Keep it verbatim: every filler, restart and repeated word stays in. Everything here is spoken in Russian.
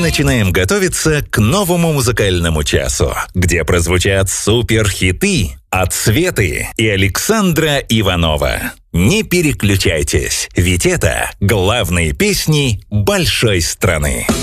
начинаем готовиться к новому музыкальному часу, где прозвучат суперхиты от Светы и Александра Иванова. Не переключайтесь, ведь это главные песни большой страны.